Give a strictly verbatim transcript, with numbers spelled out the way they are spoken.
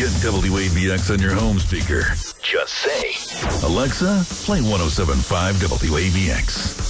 Get W A B X on your home speaker. Just say, Alexa, play one oh seven point five W A B X.